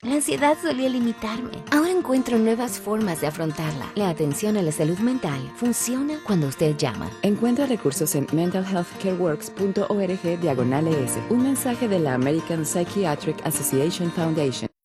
La ansiedad solía limitarme. Ahora encuentro nuevas formas de afrontarla. La atención a la salud mental funciona cuando usted llama. Encuentra recursos en mentalhealthcareworks.org/ES. Un mensaje de la American Psychiatric Association Foundation.